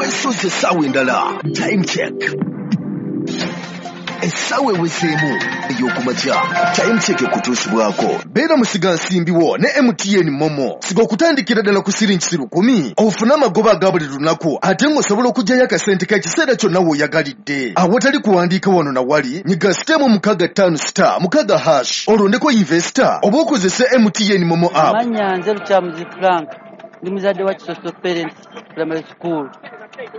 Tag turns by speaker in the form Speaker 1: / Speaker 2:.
Speaker 1: twesoze essaawa endala. Time check. Essaawa eweseemu ey'okumakya. Time check ekutuusibwako. Beera musiga nsimbiwo ne MTN Momo. Siga okutandikira ddala ku siringi 10 ofune amagoba aga buli lunaku ate ng'osobola okugyayo akasente k'ekiseera kyonna w'oyagalidde. Awatali kuwandiika wano na wali nyiga *65*6 olondeko investor oba okozese MTN Momo app.
Speaker 2: Manya nze Lukyamuzi Frank ndi muzadde wa Kisoso Parents Primary School.